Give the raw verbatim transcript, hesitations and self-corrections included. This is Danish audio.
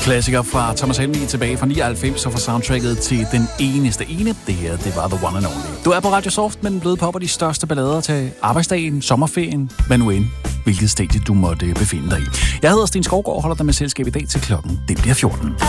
Klassiker fra Thomas Helmig tilbage fra nioghalvfems og fra soundtracket til Den Eneste Ene. Det her, det var The One and Only. Du er på Radio Soft med den bløde pop og de største ballader til arbejdsdagen, sommerferien, hvad nu end, hvilket stadie du måtte befinde dig i. Jeg hedder Sten Skovgaard og holder dig med selskab i dag til klokken. Det bliver fjorten.